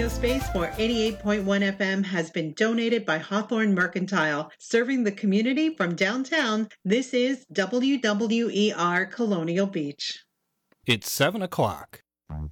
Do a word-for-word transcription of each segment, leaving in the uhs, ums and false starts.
space for eighty-eight point one F M has been donated by Hawthorne Mercantile, serving the community from downtown. This is W W E R Colonial Beach. It's seven o'clock.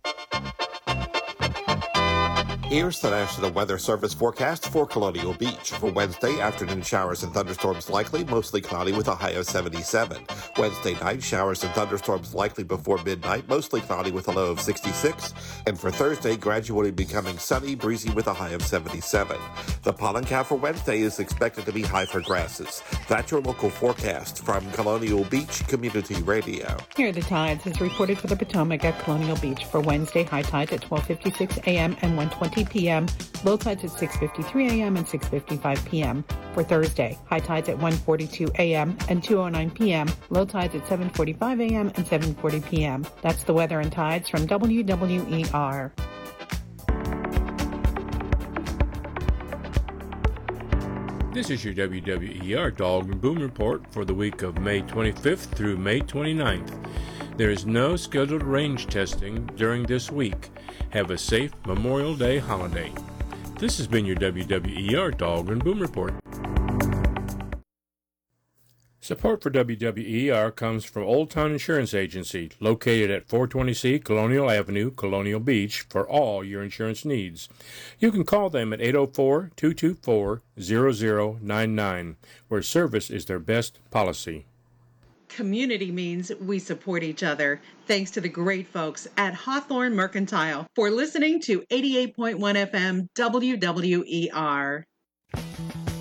Here's the National Weather Service forecast for Colonial Beach. For Wednesday, afternoon showers and thunderstorms likely, mostly cloudy with a high of seventy-seven. Wednesday night, showers and thunderstorms likely before midnight, mostly cloudy with a low of sixty-six. And for Thursday, gradually becoming sunny, breezy with a high of seventy-seven. The pollen count for Wednesday is expected to be high for grasses. That's your local forecast from Colonial Beach Community Radio. Here are the tides as reported for the Potomac at Colonial Beach. For Wednesday, high tides at twelve fifty-six a.m. and one twenty p.m. Low tides at six fifty-three a.m. and six fifty-five p.m. For Thursday, high tides at one forty-two a.m. and two oh nine p.m. Low tides at seven forty-five a.m. and seven forty p.m. That's the weather and tides from W W E R. This is your W W E R Dog and Boom Report for the week of May twenty-fifth through May twenty-ninth. There is no scheduled range testing during this week. Have a safe Memorial Day holiday. This has been your W W E R Dog and Boom Report. Support for W W E R comes from Old Town Insurance Agency, located at four twenty C Colonial Avenue, Colonial Beach, for all your insurance needs. You can call them at eight oh four, two two four, zero zero nine nine, where service is their best policy. Community means we support each other. Thanks to the great folks at Hawthorne Mercantile for listening to eighty-eight point one F M W W E R.